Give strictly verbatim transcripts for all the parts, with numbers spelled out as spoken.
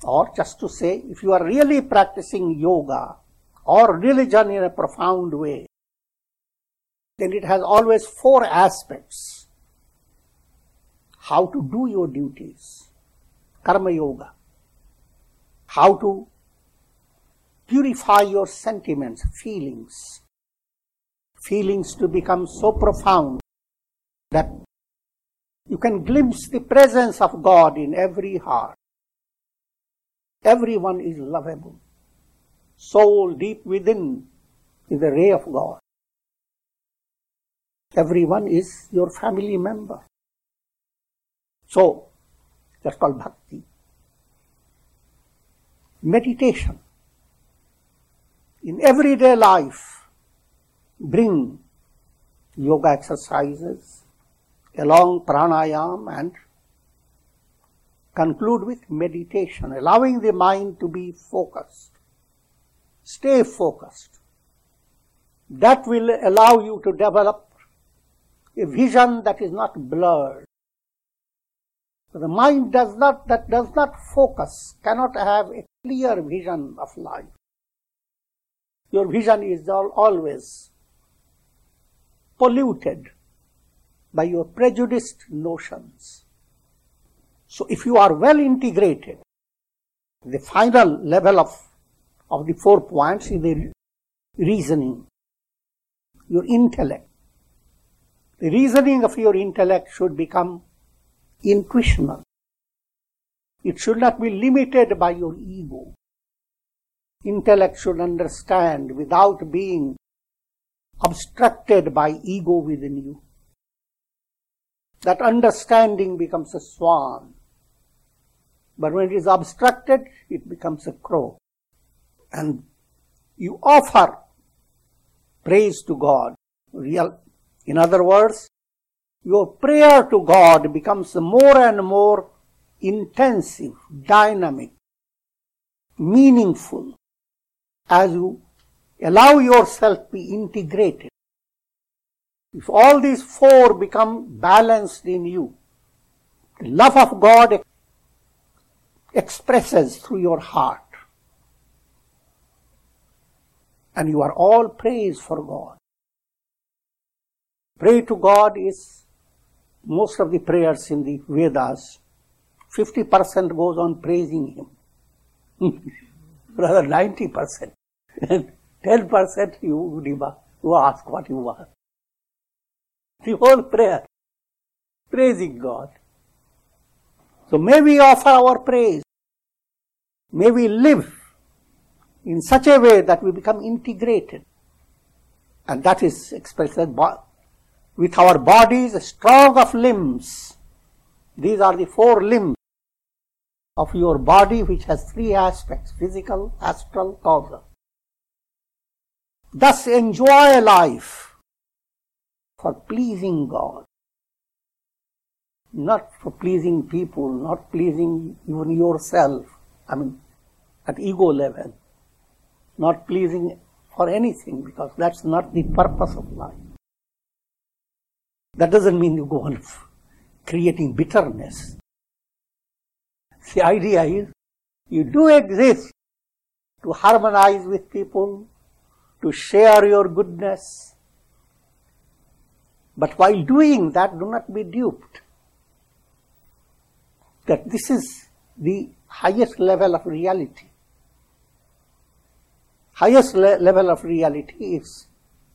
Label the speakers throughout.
Speaker 1: Or just to say, if you are really practicing yoga or religion in a profound way, then it has always four aspects. How to do your duties, karma yoga. How to purify your sentiments, feelings. Feelings to become so profound that you can glimpse the presence of God in every heart. Everyone is lovable. Soul deep within is a ray of God. Everyone is your family member. So, that's called bhakti. Meditation. In everyday life, bring yoga exercises along pranayam and conclude with meditation, allowing the mind to be focused. Stay focused. That will allow you to develop a vision that is not blurred. The mind does not, that does not focus, cannot have a clear vision of life. Your vision is always polluted by your prejudiced notions. So if you are well integrated, the final level of, of the four points is the reasoning, your intellect. The reasoning of your intellect should become intuitional. It should not be limited by your ego. Intellect should understand without being obstructed by ego within you. That understanding becomes a swan. But when it is obstructed, it becomes a crow. And you offer praise to God. Real, in other words, your prayer to God becomes more and more intensive, dynamic, meaningful, as you allow yourself to be integrated. If all these four become balanced in you, the love of God expresses through your heart. And you are all praise for God. Pray to God is most of the prayers in the Vedas. fifty percent goes on praising Him. Rather ninety percent. ten percent you, you ask what you want. The whole prayer, praising God. So may we offer our praise. May we live in such a way that we become integrated. And that is expressed with our bodies strong of limbs. These are the four limbs of your body, which has three aspects: physical, astral, causal. Thus enjoy life for pleasing God. Not for pleasing people, not pleasing even yourself. I mean, at ego level. Not pleasing for anything, because that's not the purpose of life. That doesn't mean you go on creating bitterness. The idea is, you do exist to harmonize with people, to share your goodness. But while doing that, do not be duped. That this is the highest level of reality. Highest le- level of reality is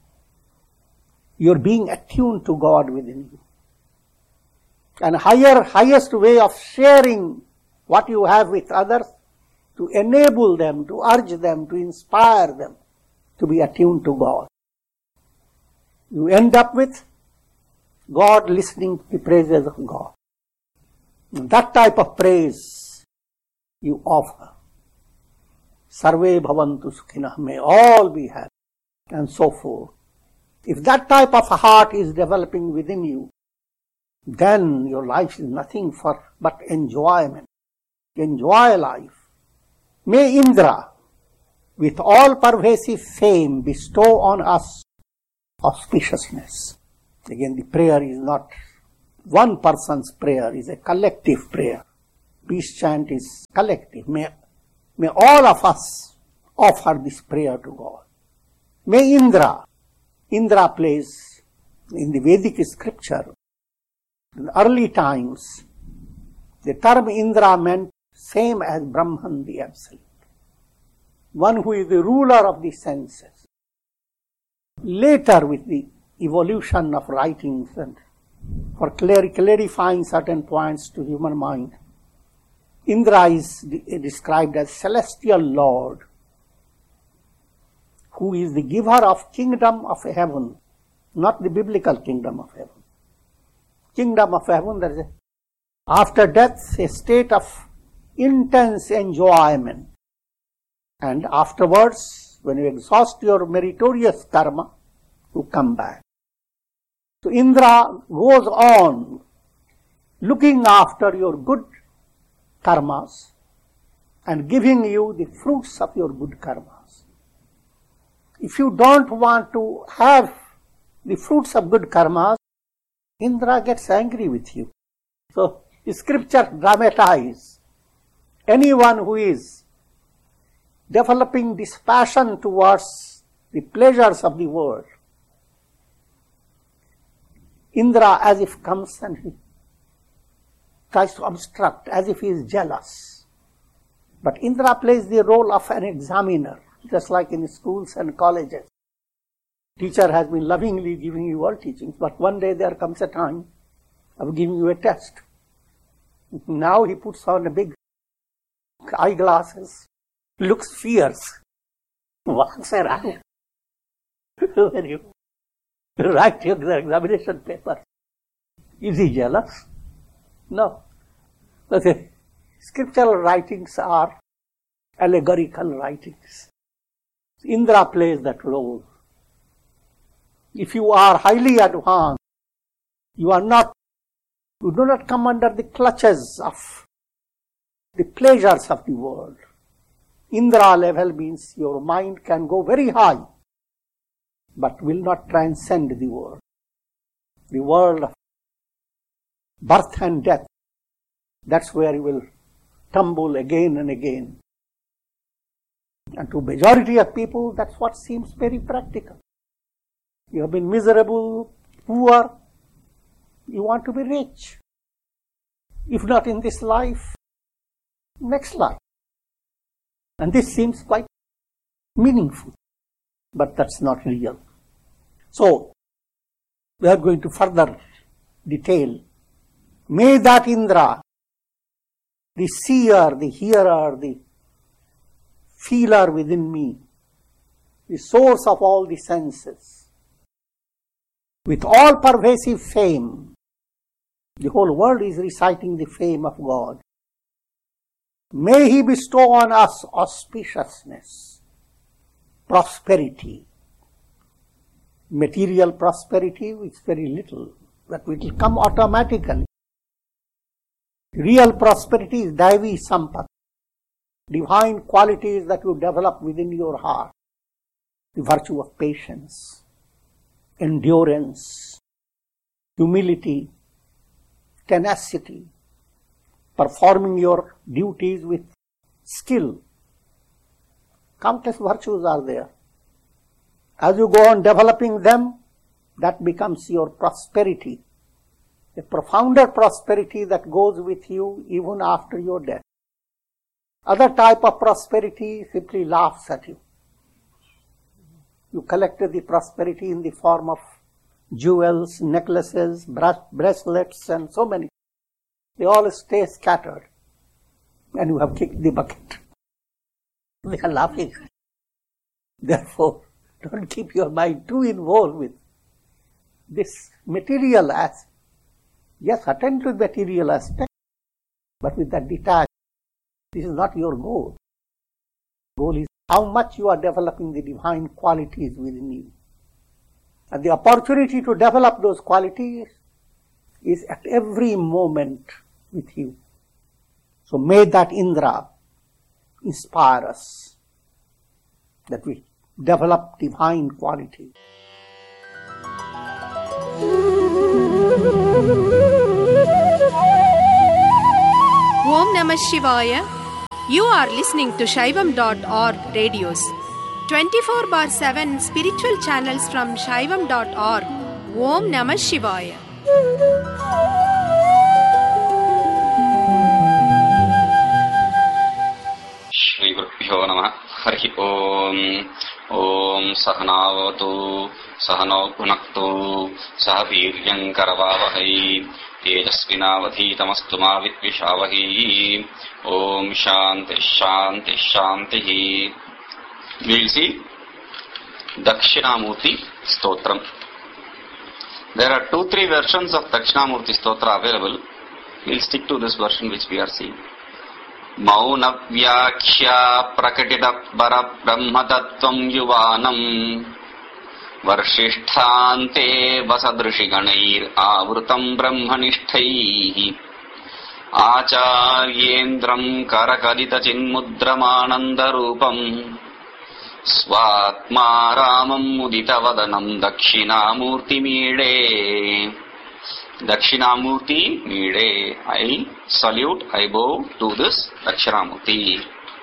Speaker 1: your being attuned to God within you. And higher, highest way of sharing what you have with others, to enable them, to urge them, to inspire them to be attuned to God. You end up with God listening to the praises of God. That type of praise you offer. Sarve bhavantu sukhinah, may all be happy, and so forth. If that type of a heart is developing within you, then your life is nothing for but enjoyment. Enjoy life. May Indra, with all pervasive fame, bestow on us auspiciousness. Again, the prayer is not one person's prayer, is a collective prayer. peace chant is collective. May, may all of us offer this prayer to God. May Indra, Indra plays in the Vedic scripture, in early times, the term Indra meant same as Brahman, the Absolute, one who is the ruler of the senses. Later, with the evolution of writings and for clarifying certain points to human mind, Indra is described as celestial lord, who is the giver of kingdom of heaven, not the biblical kingdom of heaven. Kingdom of heaven, that is a, after death, a state of intense enjoyment. And afterwards, when you exhaust your meritorious karma, you come back. So Indra goes on looking after your good karmas and giving you the fruits of your good karmas. If you don't want to have the fruits of good karmas, Indra gets angry with you. So scripture dramatizes anyone who is developing this passion towards the pleasures of the world. Indra as if comes and he tries to obstruct, as if he is jealous. But Indra plays the role of an examiner, just like in schools and colleges. Teacher has been lovingly giving you all teachings, but one day there comes a time of giving you a test. Now he puts on a big eyeglasses, looks fierce. What's around? When you write your examination paper, is he jealous? No. Okay. Scriptural writings are allegorical writings. Indra plays that role. If you are highly advanced, you are not, you do not come under the clutches of the pleasures of the world. Indra level means your mind can go very high, but will not transcend the world. The world of birth and death, that's where you will tumble again and again. And to majority of people, that's what seems very practical. You have been miserable, poor, you want to be rich. If not in this life, next life. And this seems quite meaningful, but that's not real. So, we are going to further detail. May that Indra, the seer, the hearer, the feeler within me, the source of all the senses, with all pervasive fame, the whole world is reciting the fame of God. May He bestow on us auspiciousness, prosperity, material prosperity, which is very little, that will come automatically. Real prosperity is Daivi Sampat, divine qualities that you develop within your heart, the virtue of patience, endurance, humility, tenacity, performing your duties with skill. Countless virtues are there. As you go on developing them, that becomes your prosperity, a profounder prosperity that goes with you even after your death. Other type of prosperity simply laughs at you. You collected the prosperity in the form of jewels, necklaces, bracelets, and so many. They all stay scattered, and you have kicked the bucket. They are laughing. Therefore, don't keep your mind too involved with this material aspect. Yes, attend to the material aspect, but with that detached. This is not your goal. Goal is how much you are developing the divine qualities within you. And the opportunity to develop those qualities is at every moment with you. So may that Indra inspire us, that we develop divine qualities.
Speaker 2: Om Namah Shivaya. You are listening to Shaivam dot org radios. twenty-four bar seven spiritual channels from Shaivam dot org. Om Namah Shivaya.
Speaker 3: Shri Gurubhyo Namah. Hari Om. Om Sahanavatu Sahano Bhunaktu Sahaviryam Karavavahai Tejasvinavadhitamastu ma Vidvishavahi. Om Shanti Shanti Shanti. We will see Dakshinamurti Stotram. There are two, three versions of Dakshinamurti Stotra available. We will stick to this version which we are seeing. Mauna Vyakhya Prakatita Bara Brahmatattvam Yuvanam Varshishtante Vasadrishiganair Avrutam Brahmanishthaihi Acharyendram Karakadita Chinmudramanandarupam Swatma Ramam Muditavadanam Dakshinamurti Mide. Dakshinamurti Mide. I salute, I bow to this Dakshinamurti.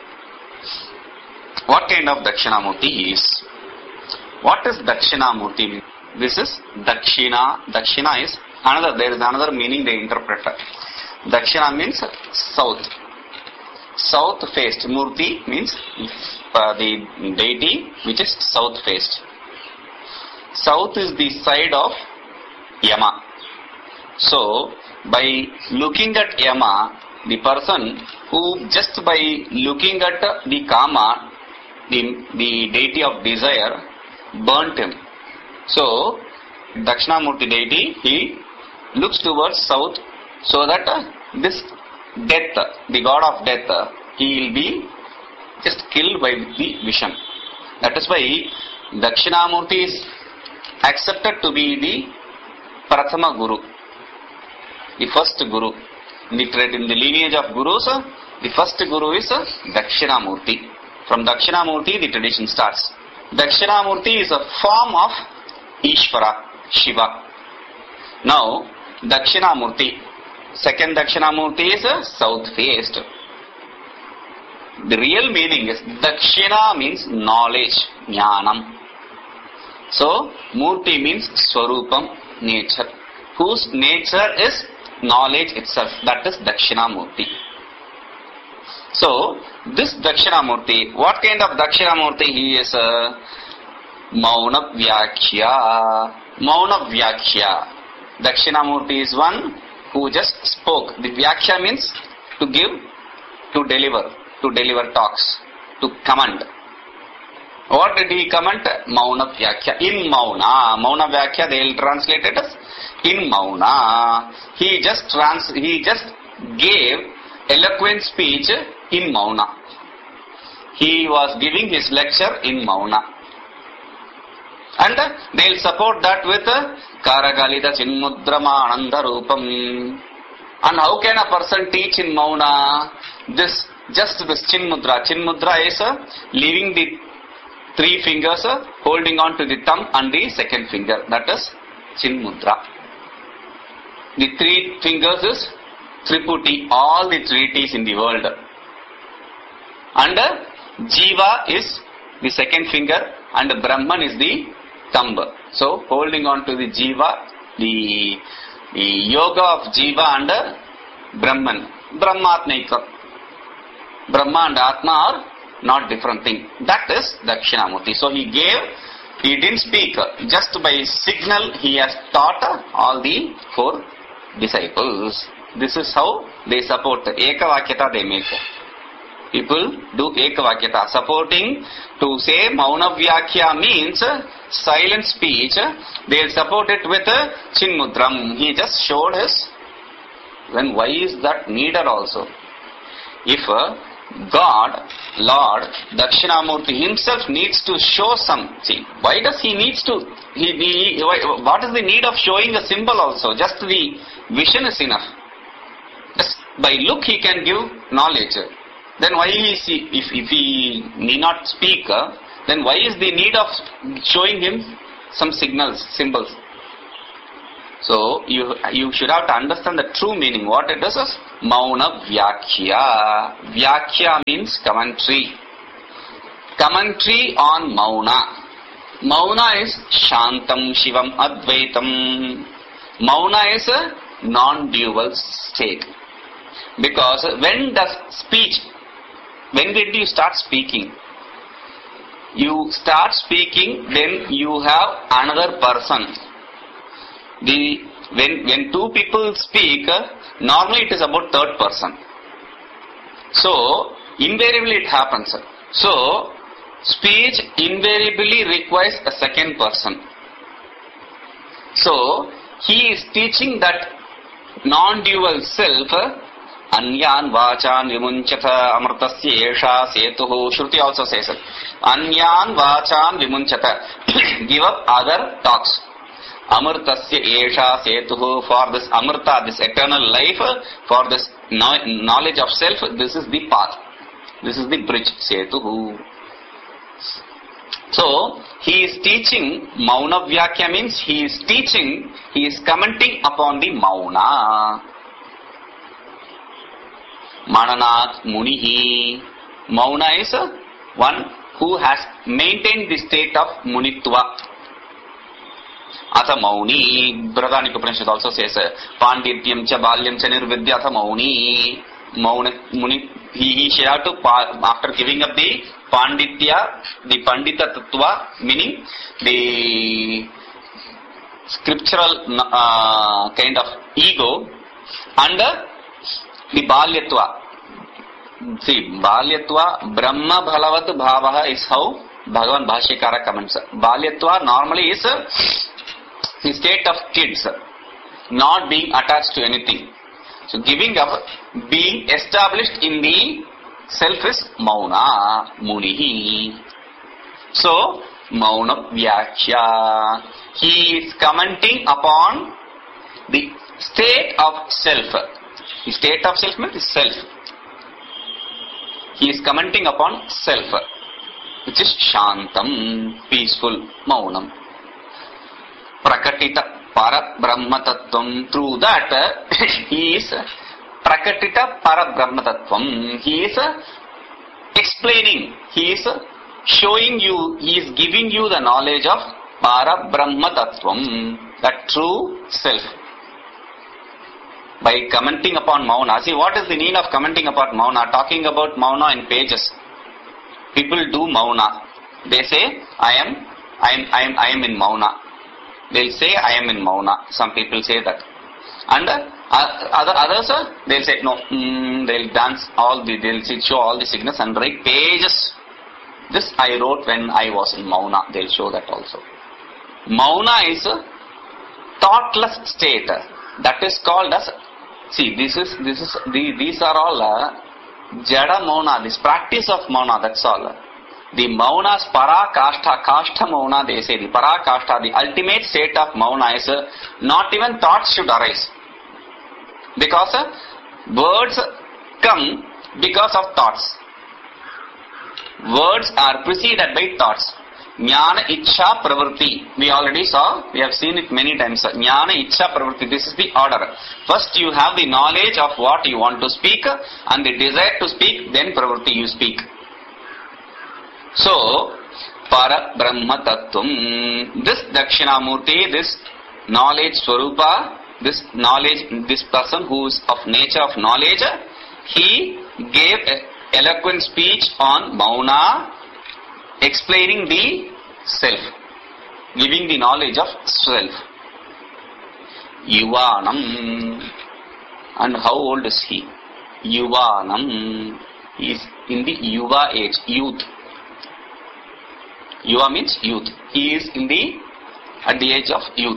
Speaker 3: What kind of Dakshinamurti is? What is Dakshinamurti? This is Dakshina. Dakshina is another, there is another meaning they interpret. Dakshina means south. South faced. Murti means uh, the deity which is south faced. South is the side of Yama. So, by looking at Yama, the person who just by looking at the Kama, the, the deity of desire, burnt him. So, Dakshinamurti deity, he looks towards south so that uh, this death, the god of death, uh, he will be just killed by the Visham. That is why Dakshinamurti is accepted to be the Prathama Guru. The first Guru. In the, in the lineage of Gurus, the first Guru is Dakshinamurti. From Dakshinamurti, the tradition starts. Dakshinamurti is a form of Ishvara, Shiva. Now, Dakshinamurti. Second Dakshinamurti is south-faced. The real meaning is Dakshina means knowledge, Jnanam. So, Murti means Swarupam, nature. Whose nature is knowledge itself. That is Dakshinamurti. So, this Dakshinamurti, what kind of Dakshinamurti he is? Uh, Mauna Vyakhya. Mauna Vyakhya. Dakshinamurti is one who just spoke. The Vyakhya means to give, to deliver, to deliver talks, to command. What did he command? Mauna Vyakhya. In Mauna. Mauna Vyakhya, they will translate it as in Mauna. He just trans, he just gave eloquent speech in Mauna. He was giving his lecture in Mauna. And they will support that with Karagalita Chinmudrama Anandarupam. And how can a person teach in Mauna? This, just this Chinmudra. Chinmudra is uh, leaving the three fingers uh, holding on to the thumb and the second finger. That is Chinmudra. The three fingers is Triputi, all the treaties in the world. And uh, Jiva is the second finger and Brahman is the thumb. So, holding on to the Jiva, the, the yoga of Jiva and uh, Brahman. Brahmatmaika. Brahma and Atma are not different thing. That is Dakshinamurti. So, he gave, he didn't speak. Just by signal, he has taught all the four disciples. This is how they support. Ekavakyata they make. People do Ekavakyata. Supporting to say Mauna Vyakhya means silent speech. They will support it with Chinmudram. He just showed his. Then why is that needed also? If God, Lord, Dakshinamurti himself needs to show something. Why does he needs to? He, he, what is the need of showing a symbol also? Just the vision is enough. Just by look he can give knowledge. Then why is he, if, if he need not speak, then why is the need of showing him some signals, symbols? So you you should have to understand the true meaning. What it is is Mauna Vyakhya. Vyakhya means commentary. Commentary on Mauna. Mauna is Shantam Shivam Advaitam. Mauna is a non-dual state. Because when does speech, when did you start speaking? You start speaking, then you have another person. The when when two people speak, normally it is about third person. So invariably it happens. So speech invariably requires a second person. So he is teaching that non-dual self. Anyan vachan vimunchata amritasya esha setuhu. Shruti also says it. Anyan vachan vimunchata. Give up other talks. Amritasya esha setuhu. For this amrita, this eternal life, for this knowledge of self, this is the path. This is the bridge. Setuhu. So, he is teaching, Mauna Vyakhya means he is teaching, he is commenting upon the Mauna. Mananat Munihi. Mauna is one who has maintained the state of Munitva. Atha Mauni. Brihadaranyaka Upanishad also says, Pandityam cha balyam cha nirvidya atha Mauni. Mauna, Muni, he, he should have to, after giving up the Panditya, the Pandita Tattva, meaning the scriptural uh, kind of ego, and uh, the Balyatva. See, Balyatva, Brahma Bhalavat Bhavaha is how Bhagavan Bhashyakara comments. Balyatva normally is uh, the state of kids, not being attached to anything. So giving up, being established in the self is Mauna Munihi. So, Mauna Vyakhya. He is commenting upon the state of self. The state of self means self. He is commenting upon self, which is Shantam, peaceful, Maunam. Prakatita Para Brahma Tattvam. Through that, he is Prakatita Para Brahma Tattvam. He is explaining, he is showing you, he is giving you the knowledge of Para Brahma Tattvam, that true self. By commenting upon Mauna. See, what is the need of commenting upon Mauna? Talking about Mauna in pages. People do Mauna. They say, I am, I am, I am, I am in Mauna. They'll say, I am in Mauna. Some people say that. And uh, other others, uh, they'll say, no, mm, they'll dance all the, they'll show all the signals and write pages. This I wrote when I was in Mauna. They'll show that also. Mauna is a thoughtless state. That is called as, see, this is, this is, the, these are all uh, Jada Mauna, this practice of Mauna, that's all. The Mauna is Parakashta, Kashta Mauna, they say. The Parakashta, the ultimate state of Mauna is uh, not even thoughts should arise. Because uh, words come because of thoughts. Words are preceded by thoughts. Jnana Ichcha Pravritti. We already saw, we have seen it many times. Jnana Ichcha Pravritti. This is the order. First you have the knowledge of what you want to speak and the desire to speak, then Pravritti you speak. So, Para Brahma Tattvam. This Dakshinamurti, this knowledge Swarupa, this knowledge, this person who is of nature of knowledge, he gave an eloquent speech on Mauna, explaining the self, giving the knowledge of self. Yuvanam. And how old is he? Yuvanam. He is in the Yuva age, youth. Yuva means youth. He is in the, at the age of youth.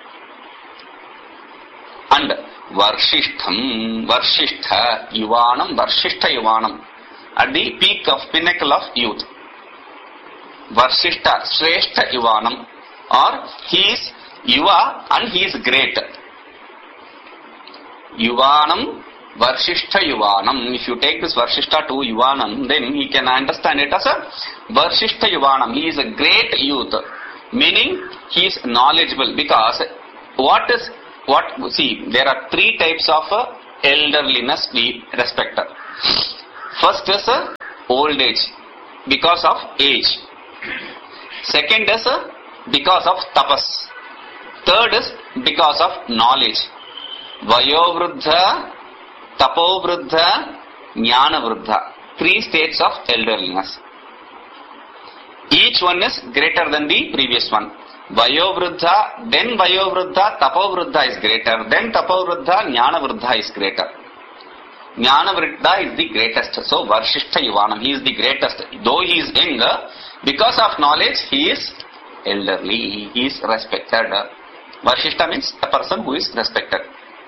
Speaker 3: And Varshishtham, Varshishtha, Yuvanam, Varshishta Yuvanam. At the peak of pinnacle of youth. Varshishta, Shrestha Yuvanam. Or he is Yuva and he is great. Yuvanam, Varshishta Yuvanam. If you take this Varshishta to Yuvanam, then he can understand it as a Varshishta Yuvanam. He is a great youth. Meaning, he is knowledgeable because what is what, see, there are three types of uh, elderliness we respect. First is uh, old age, because of age. Second is uh, because of tapas. Third is because of knowledge. Vayovruddha, tapovruddha, jnanavruddha. Three states of elderliness. Each one is greater than the previous one. Vayovruddha, then Vayovruddha, tapovruddha is greater, then tapovruddha, jnanavruddha is greater. Jnanavruddha is the greatest. So Varshishta Yuvanam, he is the greatest. Though he is younger, because of knowledge, he is elderly, he is respected. Varshishta means a person who is respected.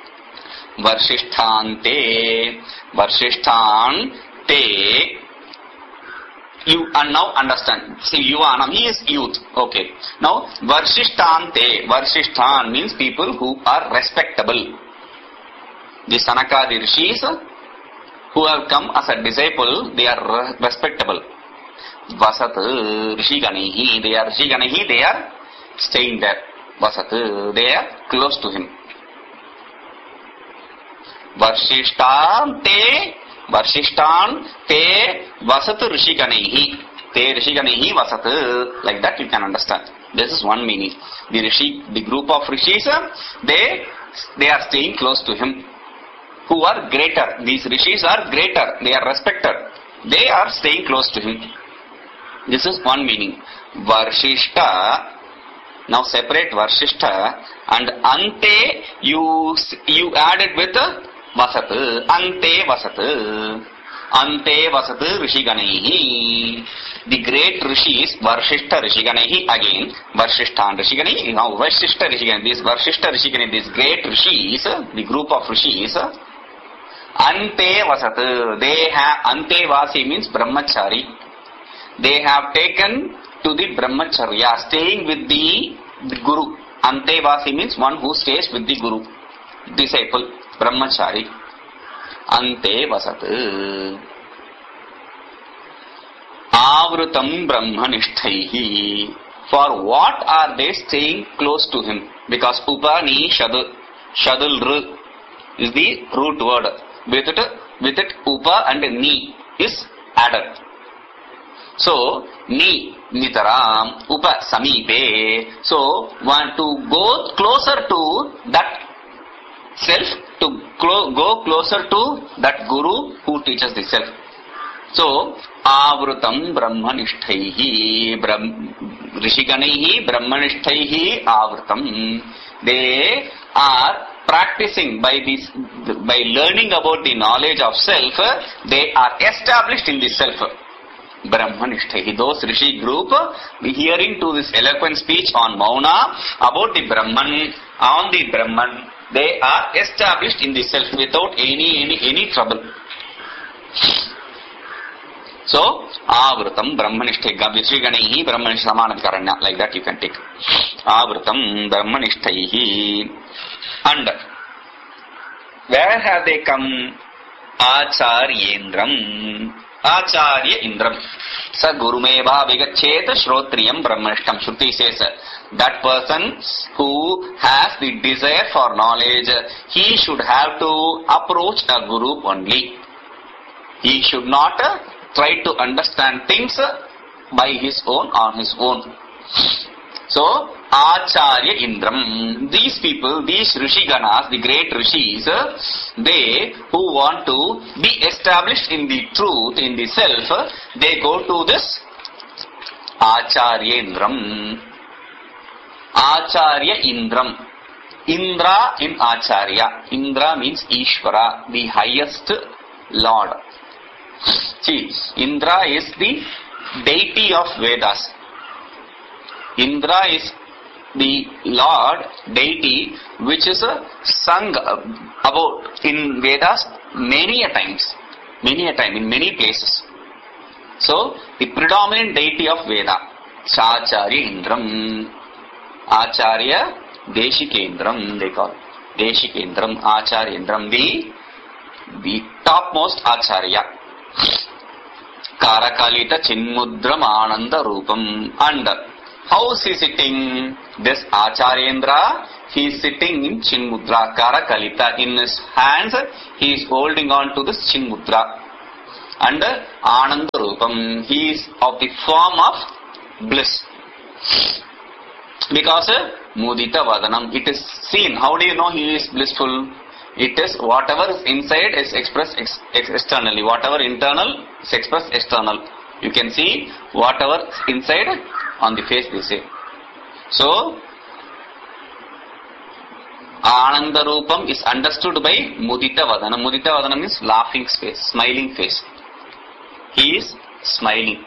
Speaker 3: Varshishtante, Varshishtante, you and now understand. See, Yuvanam, he is youth. Okay. Now, Varshishtante, Varshishtan means people who are respectable. The Sanakadi Rishis who have come as a disciple, they are respectable. Vasat Rishiganihi, they are Rishiganihi, they are staying there. Vasat, they are close to him. Varshishtante, Varshishtan te vasat Rishiganihi. Te Rishiganihi vasat. Like that you can understand. This is one meaning. The Rishi, the group of Rishis, they, they are staying close to him. Who are greater. These Rishis are greater. They are respected. They are staying close to him. This is one meaning. Varshishta. Now separate Varshishta and Ante you, you add it with Vasat. Ante Vasat. Ante Vasat Rishiganihi. The great Rishis, Varshishta Rishiganihi again. Varshishta and Rishiganihi. Now Varshishta Rishiganihi. This Varshishta Rishiganihi, these great Rishis, the group of Rishis, Ante Vasat. They have, Ante Vasi means Brahmachari. They have taken to the Brahmacharya, staying with the, the Guru. Ante Vasi means one who stays with the Guru. Disciple, Brahmachari. Ante Vasat. Avrutam Brahmanishtaihi. For what are they staying close to him? Because Upani Shadul, Shadul R is the root word. With it, with it Upa and Ni is added. So, Ni, Nitaram, Upa, Samipe. So, want to go closer to that self, to clo- go closer to that Guru who teaches the self. So, Avrutam Brahmanishtaihi, Brahm, Rishiganihi, Brahmanishtaihi, Avrutam. They are practicing by this, by learning about the knowledge of self, they are established in the self. Brahmanishtaihi, those Rishi group, hearing to this eloquent speech on Mauna, about the Brahman, on the Brahman, they are established in the self without any, any, any trouble. So, Avrutam Brahmanishtaihi, Vishriganihi, Brahmanishtaihi, Samanam Karanya, like that you can take. Avrutam Brahmanishtaihi. And where have they come? Acharyendram. Acharya Indram. Sa Gurumeva Vigacheta Shrotriyam Brahmanishtam. Shruti says that person who has the desire for knowledge, he should have to approach a Guru only. He should not try to understand things by his own on his own. So, Acharya Indram, these people, these Rishiganas, the great Rishis, they who want to be established in the truth, in the self, they go to this Acharya Indram. Acharya Indram. Indra in Acharya. Indra means Ishvara, the highest Lord. See, Indra is the deity of Vedas. Indra is the Lord, deity, which is uh, sung about in Vedas many a times, many a time, in many places. So, the predominant deity of Veda, Acharya Indram, Acharya Deshikendram, they call Deshikendram, Acharya Indram, the, the topmost Acharya. Karakalita Chinmudram Ananda Rupam. And how is he sitting? This Acharyendra, he is sitting in Chinmudra, Karakalita. In his hands, he is holding on to this Chinmudra. And Ananda Rupam, he is of the form of bliss. Because Mudita Vadanam, it is seen. How do you know he is blissful? It is whatever is inside is expressed ex- ex- externally. Whatever internal is expressed external. You can see whatever is inside on the face, they say. So, Ananda Rupam is understood by Mudita Vadanam. Mudita Vadanam is laughing face, smiling face. He is smiling.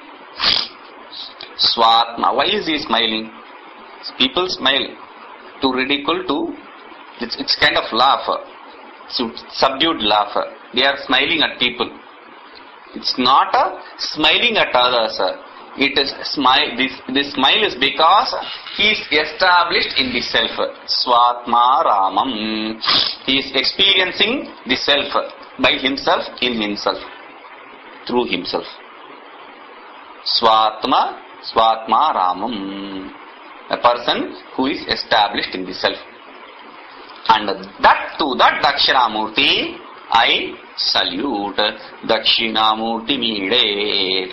Speaker 3: Swatma. Why is he smiling? People smile to ridicule, to it's, it's kind of laugh, subdued laugh. They are smiling at people. It's not a smiling at others. It is smile. This this smile is because he is established in the self. Swatma Ramam. He is experiencing the self by himself, in himself, through himself. Swatma Swatma Ramam. A person who is established in the self. And that to that Dakshinamurti I salute. Dakshinamurti Mide.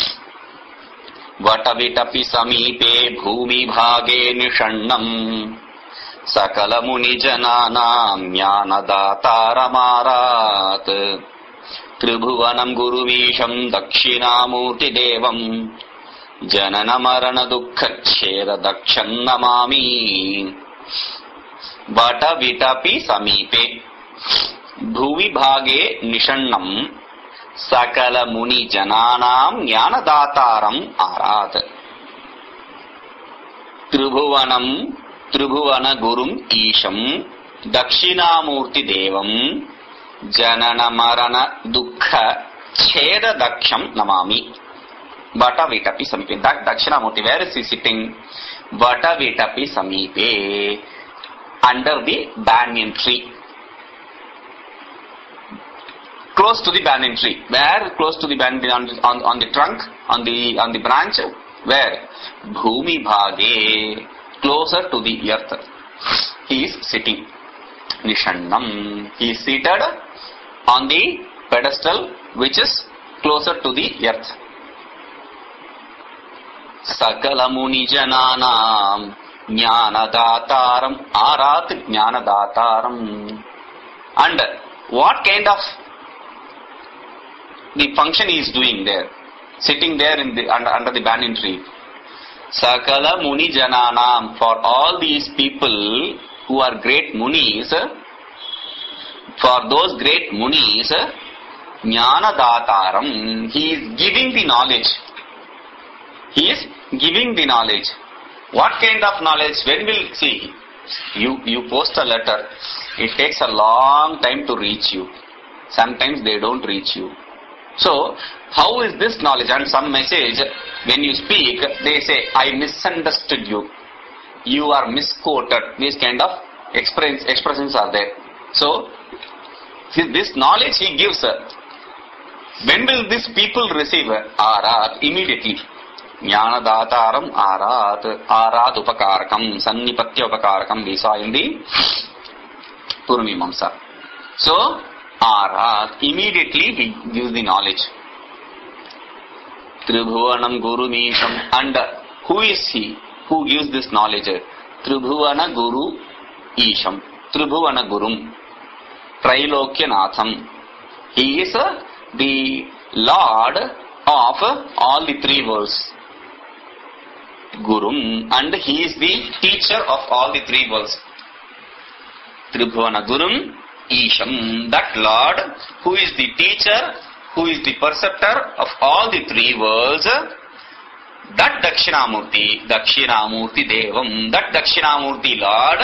Speaker 3: Vatavitapi Samipe Bhumi Bhage Nishannam Sakala Muni Jananam Jnanadatara Marat Tribhuvanam Guruvisham Dakshinamurti Devam Janana Marana Dukkha Cheda Dakshannamami Vatavitapi Samipe Bhuvi Bhage Nishannam Sakala Muni Jananam Jnanadataram Arat Tribhuvanam Tribhuvana Gurum Isham Dakshinamurti Devam Janana Marana Dukkha Cheda Daksham Namami. Vatavitapi Samipe. That Dakshinamurti, where is he sitting? Vatavitapi Samipe. Under the banyan tree. Close to the banyan tree. Where? Close to the banyan tree, on, on, on the trunk, on the on the branch. Where? Bhumi Bhage. Closer to the earth. He is sitting. Nishannam. He is seated on the pedestal which is closer to the earth. Sakala Muni Jananam Jnanadataram Arat Jnanadataram. And what kind of the function he is doing there, sitting there in the under, under the banyan tree? Sakala Muni Jananam, for all these people who are great munis, for those great munis, Jnanadataram, he is giving the knowledge. He is giving the knowledge. What kind of knowledge? When will see? You you post a letter. It takes a long time to reach you. Sometimes they don't reach you. So how is this knowledge? And some message, when you speak, they say, I misunderstood you. You are misquoted. These kind of expressions are there. So this knowledge he gives. When will these people receive? Arat, immediately. Jnanadataram arat, arat upakarakam, sannipatya upakarakam, we saw in the Purvamimamsa. So, arat, immediately he gives the knowledge. Tribhuvanam Gurumisham, and who is he who gives this knowledge? Tribhuvana Guru Isham, Tribhuvana Gurum, Trilokya-natham. He is uh, the Lord of uh, all the three worlds. Gurum, and he is the teacher of all the three worlds. Tribhuvana Gurum Isham, that Lord who is the teacher, who is the perceptor of all the three worlds, that Dakshinamurti, Dakshinamurti Devam, that Dakshinamurti Lord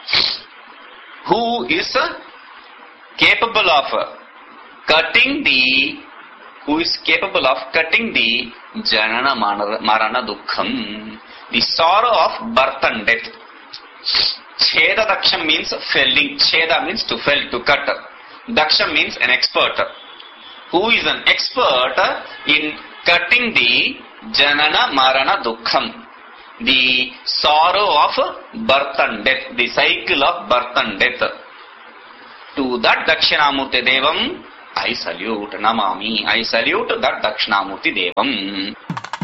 Speaker 3: who is capable of cutting the, who is capable of cutting the Janana Marana Dukkham, the sorrow of birth and death. Cheda Daksham means felling. Cheda means to fell, to cut. Daksham means an expert. Who is an expert in cutting the Janana Marana Dukkham, the sorrow of birth and death, the cycle of birth and death. To that Dakshinamurti Devam, I salute, Namami, I salute that Dakshinamurti Devam.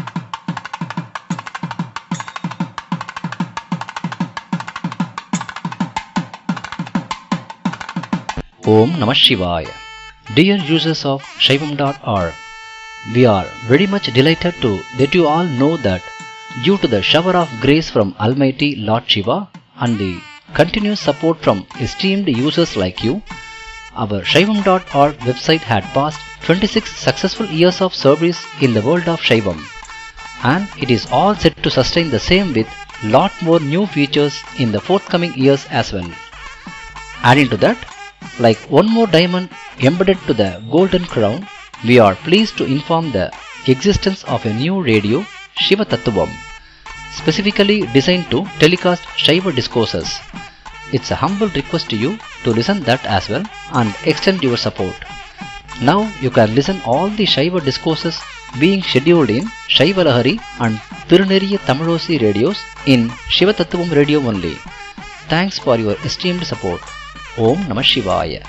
Speaker 4: Om Namah Shivaya. Dear users of Shaivam dot org, we are very much delighted to let you all know that due to the shower of grace from Almighty Lord Shiva and the continuous support from esteemed users like you, our Shaivam dot org website had passed twenty-six successful years of service in the world of Shaivam, and it is all set to sustain the same with lot more new features in the forthcoming years as well. Adding to that, like one more diamond embedded to the golden crown, we are pleased to inform the existence of a new radio, Shiva Tattvam, specifically designed to telecast Shiva discourses. It's a humble request to you to listen that as well and extend your support. Now you can listen all the Shiva discourses being scheduled in Shiva Lahari and Tiruneriya Tamilosi radios in Shiva Tattvam radio only. Thanks for your esteemed support. Om Namah Shivaya.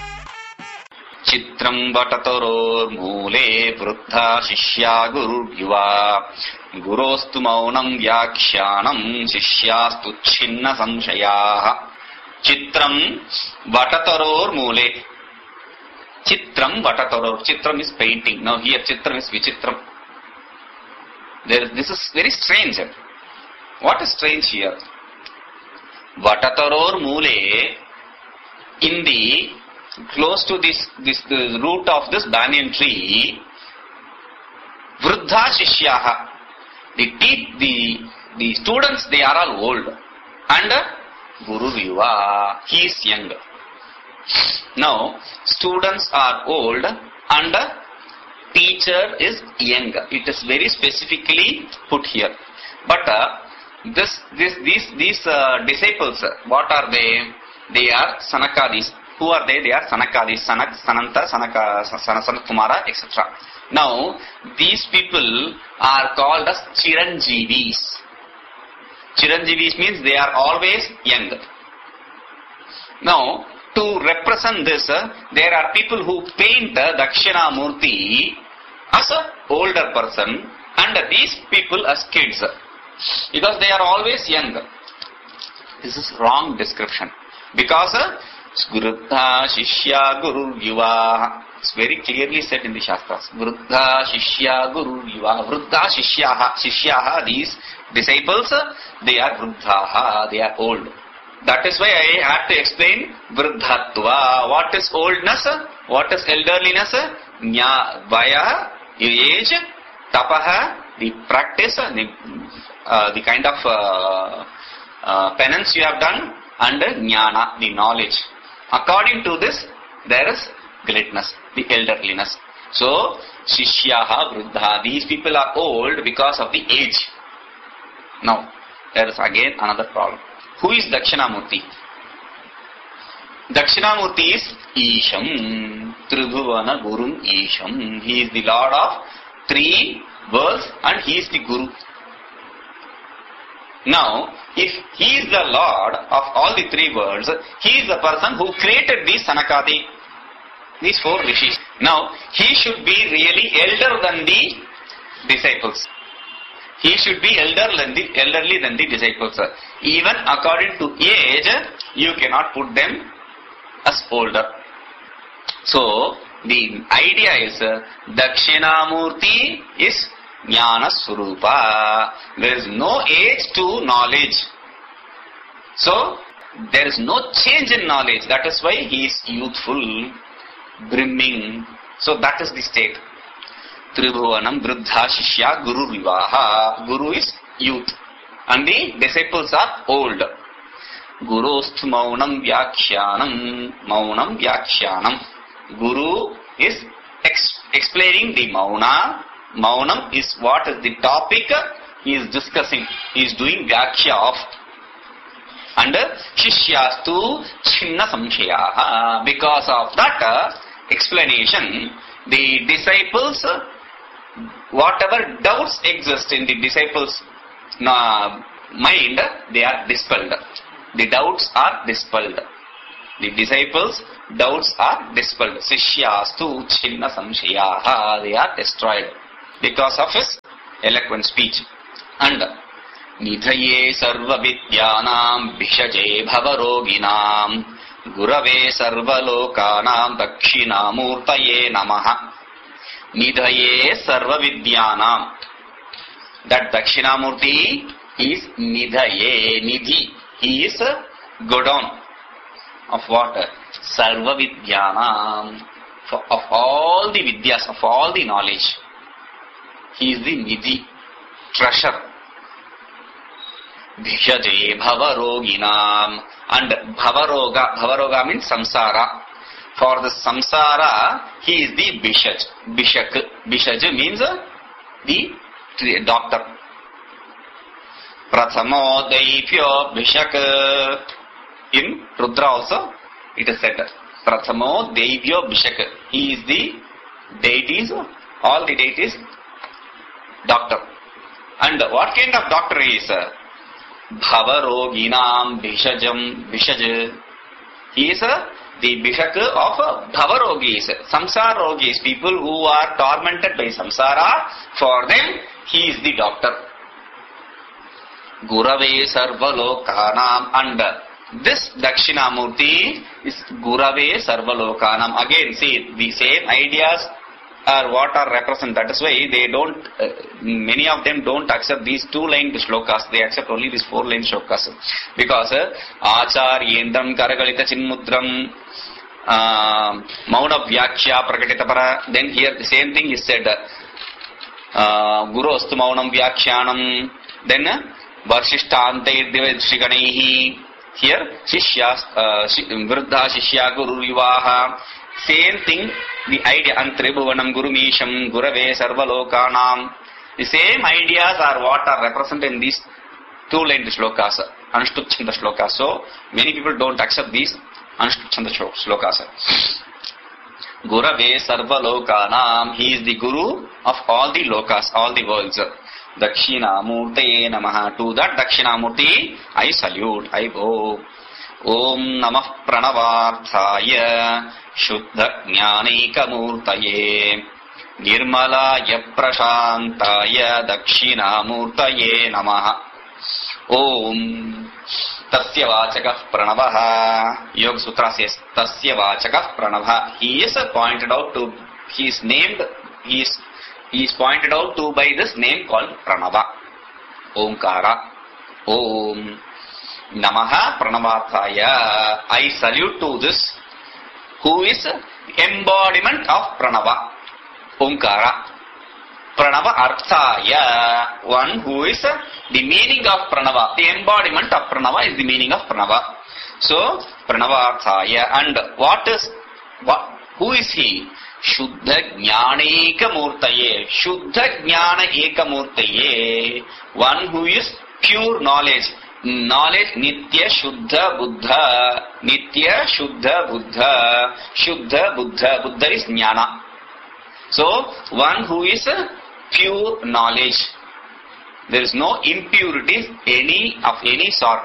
Speaker 3: Chitram Vatatoror Mule Vruddha Shishya Guru Yuva Gurostu Maunam Vyakshanam Shishyastu Chinna Samshayaha. Chitram Vatatoror Mule. Chitram Vatatoror. Chitram is painting. Now here Chitram is Vichitram. There, this is very strange. What is strange here? Vatatoror Mule. In the close to this this the root of this banyan tree, Vruddha Shishyaha, the te- the the students, they are all old, and Guru Yuva, he is young. Now students are old and teacher is young. It is very specifically put here. But uh, this this these these uh, disciples, what are they? They are Sanakadis. Who are they? They are Sanakadis, Sanak, Sananta, Sanaka, Sanat Kumara, et cetera. Now, these people are called as Chiranjeevis. Chiranjeevis means they are always young. Now, to represent this, uh, there are people who paint uh, Dakshinamurti as an older person and uh, these people as kids. Because they are always young. This is wrong description. Because Vruddha Shishya Guru Yuva, it's very clearly said in the Shastras. Vruddha Shishya Guru Yuva. Vruddha Shishyaha. Shishyaha, these disciples, they are Vruddhaha, they are old. That is why I had to explain Vruddhatva. What is oldness? What is elderliness? Nya, Vaya, age, Tapaha, the practice, the, uh, the kind of uh, uh, penance you have done, and jnana, the knowledge. According to this, there is greatness, the elderliness. So, Shishyaha Vruddha, these people are old because of the age. Now, there is again another problem. Who is Dakshinamurti? Dakshinamurti is Isham, Tribhuvana Gurum Isham. He is the Lord of three worlds and he is the Guru. Now, if he is the Lord of all the three worlds, he is the person who created these Sanakadi, these four rishis. Now, he should be really elder than the disciples. He should be elder than the, elderly than the disciples. Even according to age, you cannot put them as older. So, the idea is uh, Dakshinamurti is Jnana Swarupa. There is no age to knowledge. So, there is no change in knowledge. That is why he is youthful, brimming. So, that is the state. Tribhuvanam Vruddha Shishya Guru Vivaha. Guru is youth. And the disciples are old. Gurostu Maunam Vyakshanam. Maunam Vyakshanam. Guru is ex- explaining the Mauna. Maunam is what is the topic he is discussing. He is doing Vyakya of. And Shishyastu Chinna Samshayaha. Because of that uh, explanation, the disciples, uh, whatever doubts exist in the disciples' uh, mind, they are dispelled. The doubts are dispelled. The disciples' doubts are dispelled. Sishyastu chinna samshayaha. They are destroyed because of his eloquent speech. And Nidhaye sarva vidyanam bishaje bhavaroginam gurave sarva lokanam dakshinamurtaye namaha. Nidhaye sarva vidyanam. That Dakshinamurti is Nidhaye, Nidhi. He is a godown of what? Sarva vidyanam. Of all the vidyas, of all the knowledge. He is the Nidhi, treasure. Bhishaje bhavaroginam. And bhavaroga, bhavaroga means samsara. For the samsara, he is the bishaj. Bishak. Bishaj means the doctor. Prathamo Daivyo Bishak. In Rudra also it is said. Prathamo Daivyo Bishak. He is the deities, all the deities, doctor. And what kind of doctor he is? Bhavaroginam Bishajam Bishaj. He is the Bishak of Bhavarogis, Samsara Rogis, people who are tormented by samsara. For them, he is the doctor. Gurave Sarvalokanam. And this Dakshinamurti is Gurave Sarvalokanam. Again, see, the same ideas are what are represented. That is why they don't, uh, many of them don't accept these two-line shlokas. They accept only these four-line shlokas. Because uh, Acharyendram Karagalita Chinmudram uh, Mauna Vyakshya Prakatitapara. Then here the same thing is said. Uh, Guru Astu Maunam Vyakshanam. Then uh, Varshishtantai Shriganaihi. Here Shishya uh, Vruddha Shishya Guru Yuvaha. Same thing, the idea, Antribhuvanam Gurumisham Gurave Sarvalokanam. The same ideas are what are represented in these two-line shlokas, Anushtup Chanda shlokas. So, many people don't accept these Anushtup Chanda shlokas. Gurave Sarvalokanam. He is the Guru of all the lokas, all the worlds. Dakshinamurte Namaha. To that Dakshinamurti, I salute, I bow. Om Namah Pranavarthaya Shuddha Jnanika Murtaye Nirmalaya Prashantaya Dakshina Murtaye Namaha. Om Tasya Vachakah Pranavaha. Yoga Sutra says Tasya Vachakah Pranavaha. He is pointed out to, he is named, he is, he is pointed out to by this name called Pranava. Omkara. Om Namaha Pranavarthaya. I salute to this who is embodiment of Pranava, Omkara. Pranava Arthaya, one who is the meaning of Pranava. The embodiment of Pranava is the meaning of Pranava. So, Pranava Arthaya. And what is, what, who is he? Shuddha Jnana Eka Murtaye. Shuddha Jnana Eka Murtaye. One who is pure knowledge. Knowledge, Nitya Shuddha Buddha. Nitya Shuddha Buddha. Shuddha Buddha. Buddha is Jnana. So, one who is pure knowledge. There is no impurities any of any sort.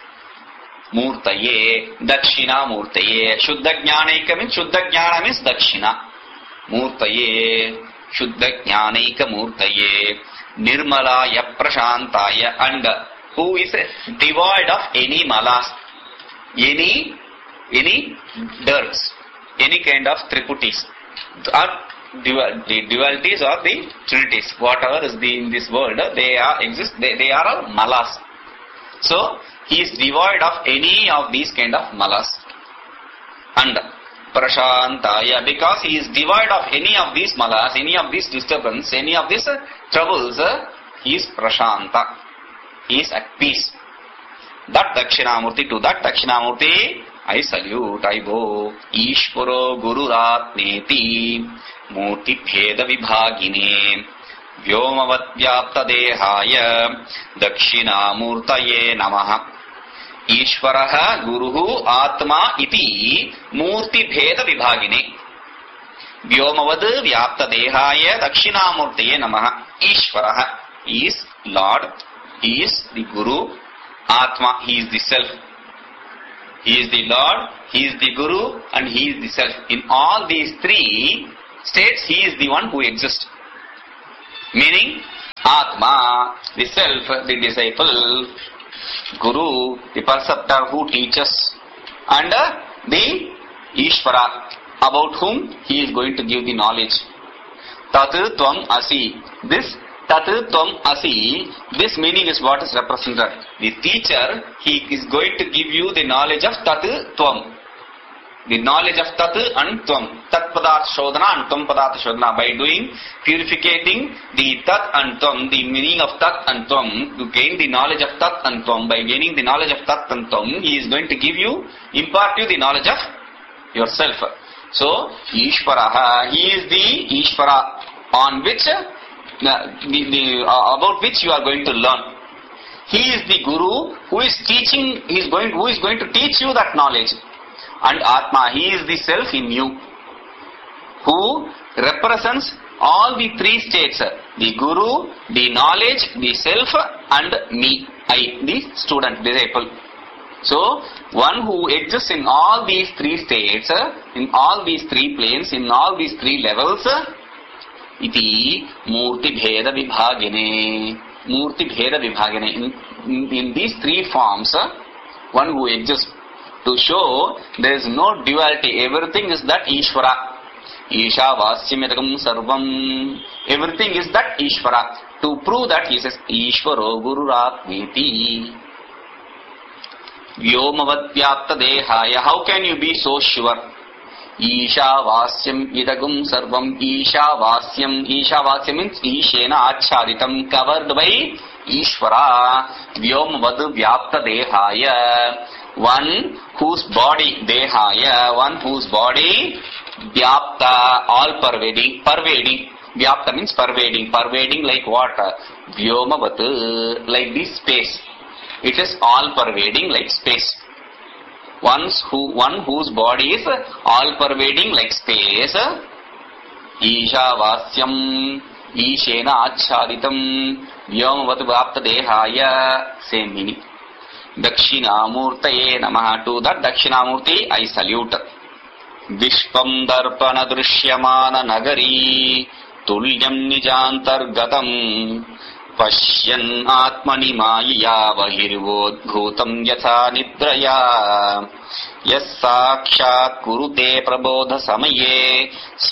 Speaker 3: Murtaye. Dakshina Murtaye. Shuddha Jnanaika means, Shuddha Jnana means Dakshina. Murtaye. Shuddha Jnanaika Murtaye. Nirmalaya Prashantaya. And who is devoid of any malas, any any dirts, any kind of triputis, or dual, the dualities or the trinities, whatever is the in this world, they are exist. They, they are all malas. So he is devoid of any of these kind of malas. And Prashantaya, because he is devoid of any of these malas, any of these disturbance, any of these uh, troubles, uh, he is Prashanta. He is at peace. That Dakshinamurti, to that Dakshinamurti, I salute, I bow. Ishvaro Gururatneti Murti Bheda Vibhagine Vyomavat Vyapta Dehaya Dakshinamurtaye Namaha. Ishvaraha Guruhu Atma Iti Murti Bheda Vibhagine Vyomavad Vyapta Dehaya Dakshinamurtaye Namaha. Ishvaraha is Lord. He is the Guru. Atma, he is the self. He is the Lord, he is the Guru, and he is the self. In all these three states, he is the one who exists. Meaning, Atma, the self, the disciple, Guru, the preceptor who teaches, and uh, the Ishvara, about whom he is going to give the knowledge. Tat Tvam Asi. This Tat Tvam Asi, this meaning is what is represented. The teacher, he is going to give you the knowledge of Tat Tvam. The knowledge of Tat and Tvam. Tat Padartha Shodhana and Tvam Padartha Shodhana. By doing, purificating the Tat and Tvam, the meaning of Tat and Tvam, to gain the knowledge of Tat and Tvam. By gaining the knowledge of Tat and Tvam, he is going to give you, impart you the knowledge of yourself. So, Ishvara, he is the Ishvara on which, uh, the, the, uh, about which you are going to learn. He is the Guru who is teaching, he is going, who is going to teach you that knowledge. And Atma, he is the self in you, who represents all the three states, the Guru, the knowledge, the self, and me, I, the student, disciple. So, one who exists in all these three states, in all these three planes, in all these three levels, iti murti bheda vibhagine. Murti bheda vibhagine. In, in, in these three forms, one who exists, to show there is no duality. Everything is that Ishvara. Isha vasyamyatagam sarvam. Everything is that Ishvara. To prove that, he says, Ishvaro gururatmeti. Vyomavad vyapta dehaya. How can you be so sure? Isha vasyam idagum sarvam. Isha vasyam. Isha vasyam means Ishena acharitam, covered by Ishvara. Vyomavad vyapta dehaya. One whose body, dehaya, one whose body, vyapta, all pervading, pervading. Vyapta means pervading, pervading like what? Vyomavat, like this space. It is all pervading like space. Once who, one whose body is all pervading like space. Isha vasyam, ishena achaditam, vyomavad vyapta dehaya, same meaning. Dakshinamurtaye namaha. To that Dakshinamurti I salute. Vishvam darpana drishyamana nagari tulyam nijantargatam pashyan atmani maya vahirvodbhutam yatha nidraya yas sakshat kurute prabodha samaye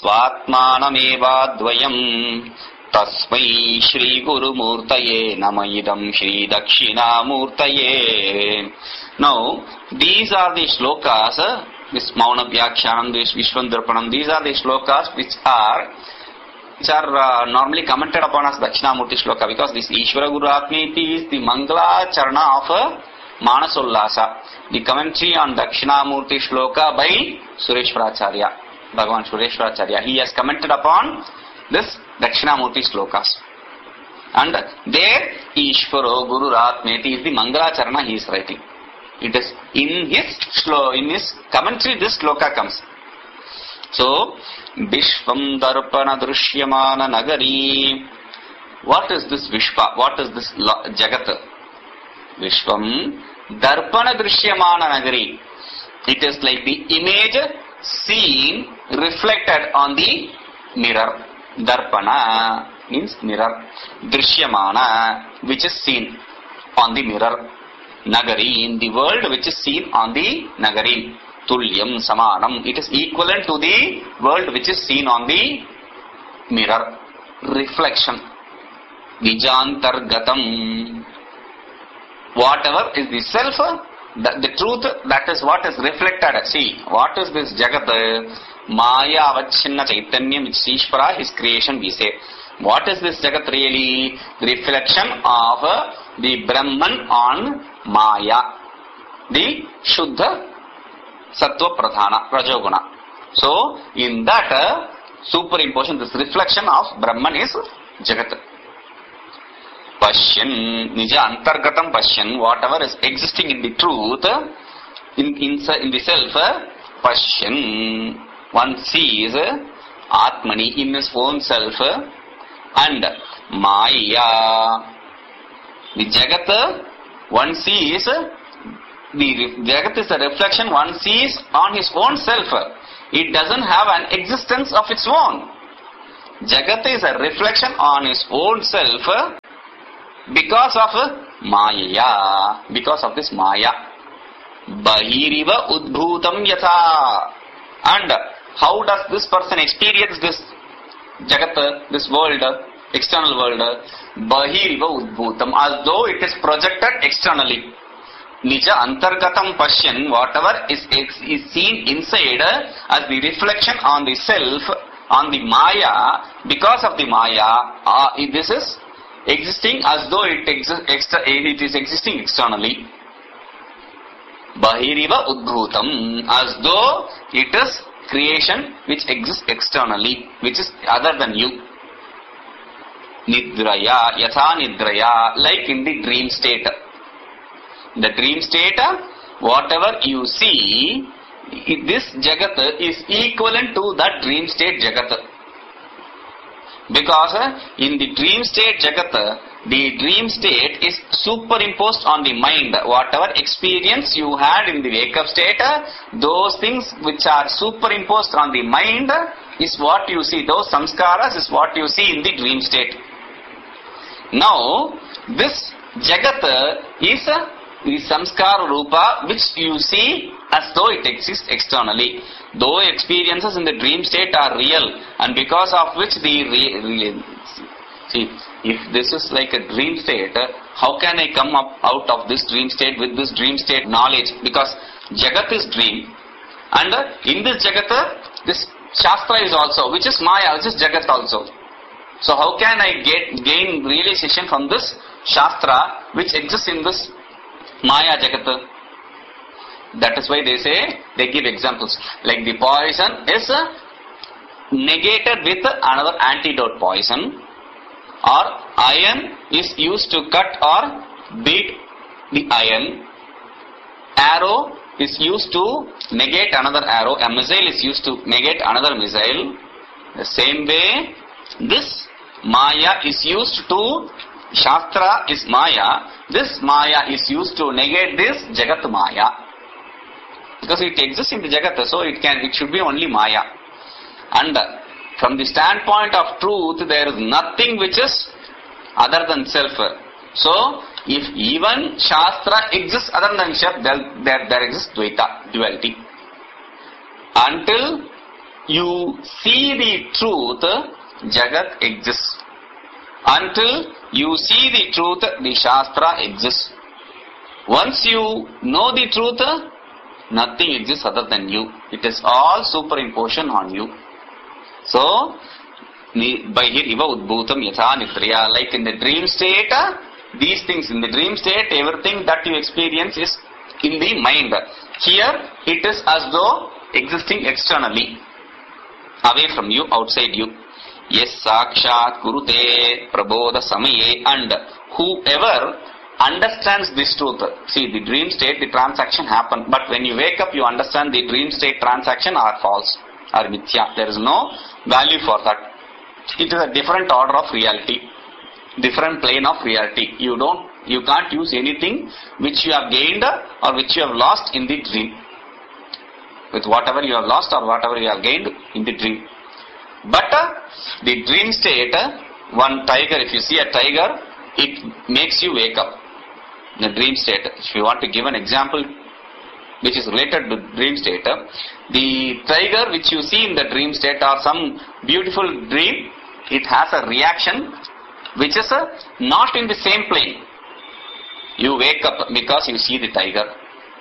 Speaker 3: svatmanamevadvayam Tasmai Shri Guru Murtaye Namayidam Shri Dakshina Murtaye. Now, these are the shlokas, uh, this Mauna Vyakhyanam, this Vishwandarpanam, these are the shlokas which are which are uh, normally commented upon as Dakshinamurti shloka, because this Ishvara Guru Atmeti is the Mangala Charana of uh, Manasollasa. The commentary on Dakshinamurti shloka by Sureshwaracharya, Bhagavan Sureshwaracharya. He has commented upon this Dakshinamurti slokas. And there, Ishvaro Guru Ratmeti is the Mangala Charana he is writing. It is in his shlo, in his commentary this sloka comes. So, Vishvam Darpana Drishyamana Nagari. What is this Vishva? What is this Jagat? Vishvam Darpana Drishyamana Nagari. It is like the image seen reflected on the mirror. Darpana means mirror. Drishyamana, which is seen on the mirror. Nagari, in the world, which is seen on the Nagari. Tulyam Samanam, it is equivalent to the world which is seen on the mirror. Reflection. Nijantargatam. Whatever is the self, the, the truth, that is what is reflected. See, what is this Jagat? Maya Avachinna Chaitanyam, which is Ishvara, his creation, we say. What is this Jagat really? Reflection of the Brahman on Maya, the Shuddha Sattva Pradhana, Rajoguna. So, in that uh, superimposition, this reflection of Brahman is Jagat. Pashyan, Nija Antargatam Pashyan, whatever is existing in the truth, in, in, in the self, Pashyan, one sees Atmani in his own self, and Maya, The Jagat one sees, the Jagat is a reflection one sees on his own self. It doesn't have an existence of its own. Jagat is a reflection on his own self because of Maya, because of this Maya. Bahiriva udbhutam yatha. And how does this person experience this Jagat, this world, external world? Bahiriva udbhutam, as though it is projected externally. Nija antargatam pashyan, whatever is, is seen inside as the reflection on the self, on the Maya, because of the Maya, uh, this is existing as though it, exi- extra, it is existing externally. Bahiriva udbhutam, as though it is creation which exists externally, which is other than you. Nidraya, yatha nidraya, like in the dream state. The dream state, whatever you see, this Jagat is equivalent to that dream state Jagat. Because in the dream state Jagat, the dream state is superimposed on the mind. Whatever experience you had in the wake-up state, those things which are superimposed on the mind is what you see. Those samskaras is what you see in the dream state. Now, this Jagat is the samskara rupa which you see as though it exists externally. Though experiences in the dream state are real, and because of which the re- re- see, if this is like a dream state, how can I come up out of this dream state with this dream state knowledge? Because Jagat is dream, and in this Jagat, this Shastra is also, which is Maya, which is Jagat also. So how can I get gain realization from this Shastra which exists in this Maya Jagat? That is why they say, they give examples. Like the poison is negated with another antidote poison, or iron is used to cut or beat the iron. Arrow is used to negate another arrow. A missile is used to negate another missile. The same way, this Maya is used to, Shastra is Maya, this Maya is used to negate this Jagat Maya. Because it exists in the Jagat, so it can, it should be only Maya. And from the standpoint of truth, there is nothing which is other than self. So, if even Shastra exists other than self, there, there, there exists Dvaita, duality. Until you see the truth, Jagat exists. Until you see the truth, the Shastra exists. Once you know the truth, nothing exists other than you. It is all superimposition on you. So, Bahiriva udbhutam yatha nidraya, like in the dream state, these things in the dream state, everything that you experience is in the mind. Here, it is as though existing externally, away from you, outside you. Yes, sakshat kurute prabodha samaye, and whoever understands this truth. See, the dream state, the transaction happened, but when you wake up, you understand the dream state transaction are false, are mithya. There is no value for that. It is a different order of reality, different plane of reality. You don't, you can't use anything which you have gained or which you have lost in the dream. With whatever you have lost or whatever you have gained in the dream. But uh, the dream state, uh, one tiger, if you see a tiger, it makes you wake up. The dream state, if you want to give an example which is related to dream state, uh, the tiger which you see in the dream state or some beautiful dream, it has a reaction which is uh, not in the same plane. You wake up because you see the tiger.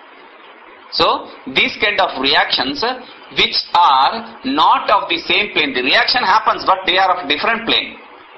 Speaker 3: So, these kind of reactions uh, which are not of the same plane. The reaction happens, but they are of different plane.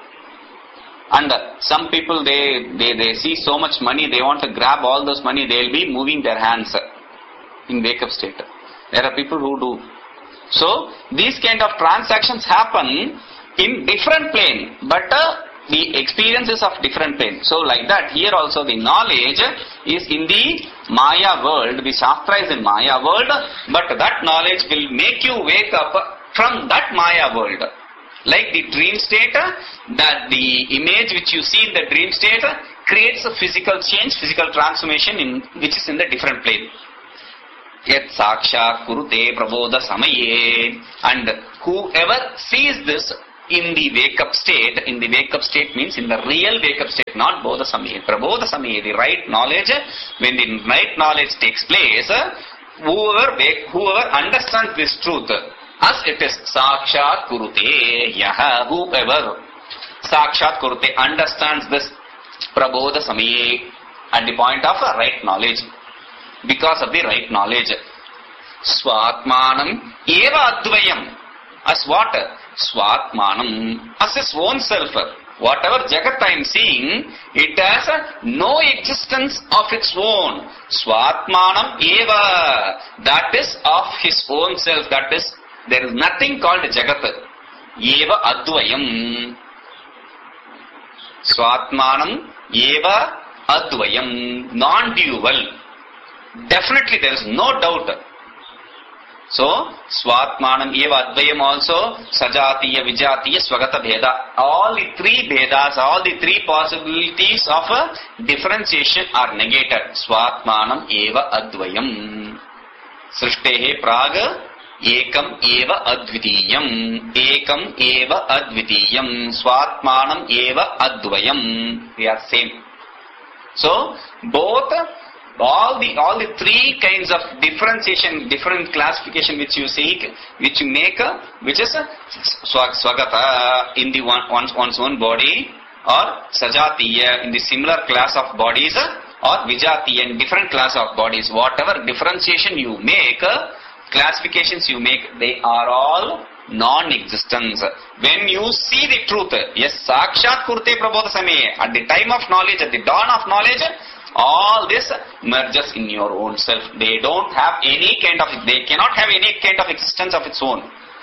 Speaker 3: And uh, some people, they, they, they see so much money, they want to grab all those money, they will be moving their hands uh, in wake-up state. There are people who do. So, these kind of transactions happen in different plane, but uh, the experience is of different plane. So, like that, here also the knowledge is in the Maya world, the Shastra is in Maya world, but that knowledge will make you wake up from that Maya world. Like the dream state, that the image which you see in the dream state creates a physical change, physical transformation in which is in the different plane. Yet sakshat kurute prabodha samaye. And whoever sees this in the wake-up state, in the wake-up state means in the real wake-up state, not bodha samaye. Prabodha samaye, the right knowledge, when the right knowledge takes place, whoever wake, whoever understands this truth, as it is sakshat kurute yaha, whoever sakshat kurute understands this prabodha samaye at the point of right knowledge, because of the right knowledge. Swatmanam eva advayam. As what? Swatmanam. As his own self. Whatever Jagat I am seeing, it has no existence of its own. Swatmanam eva. That is of his own self. That is, there is nothing called Jagat. Eva advayam. Swatmanam eva advayam. Non-dual. Definitely there is no doubt. So, Swatmanam eva advayam also, Sajatiya, Vijatiya, Swagata Bheda. All the three Bhedas, all the three possibilities of a differentiation are negated. Swatmanam eva advayam. Srishtehe praga ekam eva advitiyam. Ekam eva advitiyam. Swatmanam eva advayam. They are same. So, both all the all the three kinds of differentiation, different classification which you seek, which you make, which is swagata in the one, one's, one's own body, or sajatiya in the similar class of bodies, or vijatiya in different class of bodies. Whatever differentiation you make, classifications you make, they are all non-existence. When you see the truth, yes, sakshat kurte prabodha samaye, at the time of knowledge, at the dawn of knowledge, all this merges in your own self. They don't have any kind of, they cannot have any kind of existence of its own.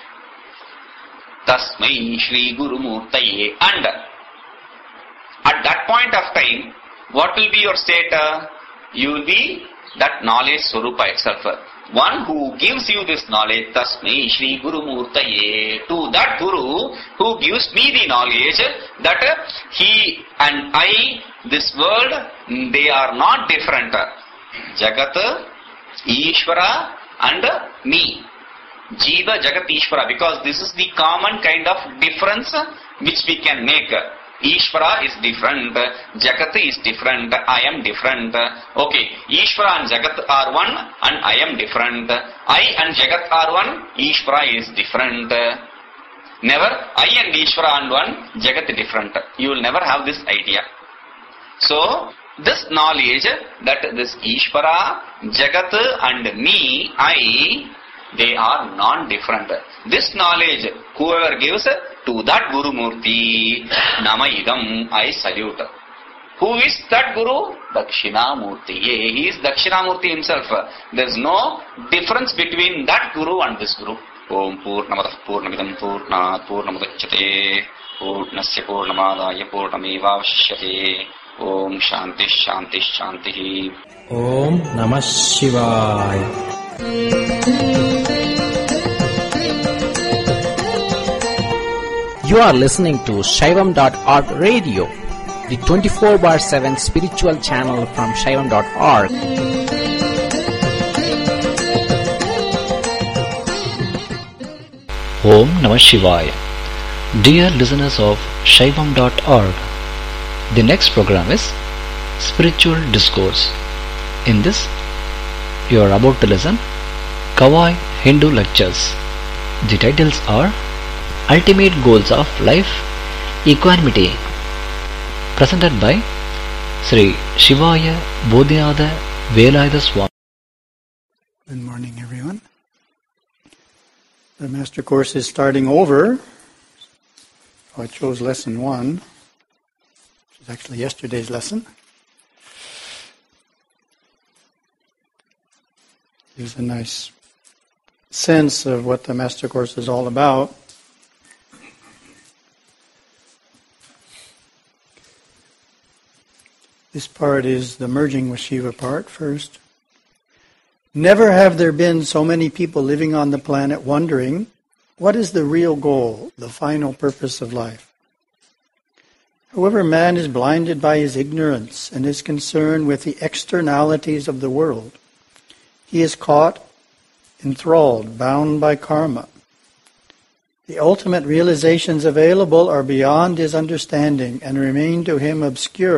Speaker 3: Tasmai Shri Guru Murtaye. And at that point of time, what will be your state? You will be that knowledge Swarupa itself. One who gives you this knowledge, Tasmai Shri Guru Murtaye, to that Guru who gives me the knowledge that he and I, this world, they are not different. Jagat, Ishvara and me. Jiva, Jagat, Ishvara. Because this is the common kind of difference which we can make. Ishvara is different, Jagat is different, I am different. Okay, Ishvara and Jagat are one and I am different. I and Jagat are one, Ishvara is different. Never I and Ishvara and one, Jagat is different. You will never have this idea. So, this knowledge that this Ishvara, Jagat and me, I, they are non-different. This knowledge, whoever gives to that Guru Murti, Nama Idam, I salute. Who is that Guru? Dakshinamurti. He is Dakshinamurti himself. There is no difference between that Guru and this Guru. Om Purnamadah Purnamidam Purnat Purnamadachyate Purnasya Purnamadaya Purnamevavashyate. Om Shanti Shanti Shanti.
Speaker 5: Om Namah Shivaya. You are listening to Shaivam dot org radio, the twenty-four bar seven spiritual channel from Shaivam dot org.
Speaker 4: Om Namah Shivaya. Dear listeners of Shaivam dot org, the next program is Spiritual Discourse. In this, you are about to listen Kawai Hindu Lectures. The titles are Ultimate Goals of Life, Equanimity, presented by Sri Shivaya Bodhinada Velayuda Swami.
Speaker 1: Good morning, everyone. The Master Course is starting over. So I chose lesson one, which is actually yesterday's lesson. Gives a nice sense of what the Master Course is all about. This part is the merging with Shiva part first. Never have there been so many people living on the planet wondering, what is the real goal, the final purpose of life?
Speaker 6: However, man is blinded by his ignorance and is concerned with the externalities of the world. He is caught, enthralled, bound by karma. The ultimate realizations available are beyond his understanding and remain to him obscure